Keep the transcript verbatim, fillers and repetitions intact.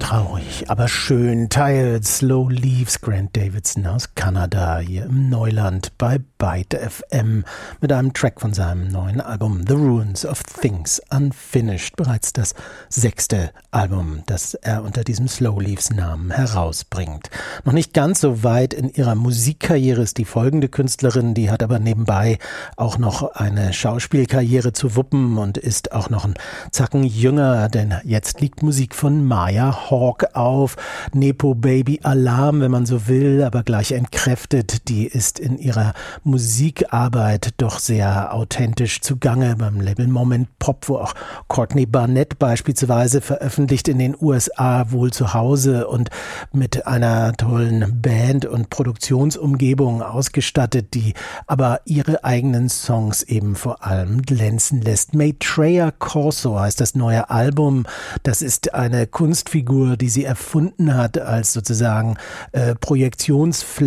Traurig, aber schön. Tired Slow Leaves, Grant Davidson aus Kanada, hier im Neuland bei Byte F M mit einem Track von seinem neuen Album The Ruins of Things Unfinished. Bereits das sechste Album, das er unter diesem Slow Leaves Namen herausbringt. Noch nicht ganz so weit in ihrer Musikkarriere ist die folgende Künstlerin, die hat aber nebenbei auch noch eine Schauspielkarriere zu wuppen und ist auch noch ein Zacken jünger, denn jetzt liegt Musik von Maya Hawke auf. Nepo Baby Alarm, wenn man so will, aber gleich entkräftet. Die ist in ihrer Musikarbeit doch sehr authentisch zugange beim Label Moment Pop, wo auch Courtney Barnett beispielsweise veröffentlicht, in den U S A wohl zu Hause und mit einer tollen Band und Produktionsumgebung ausgestattet, die aber ihre eigenen Songs eben vor allem glänzen lässt. Maitreya Corso heißt das neue Album. Das ist eine Kunstfigur, die sie erfunden hat als sozusagen äh, Projektionsfläche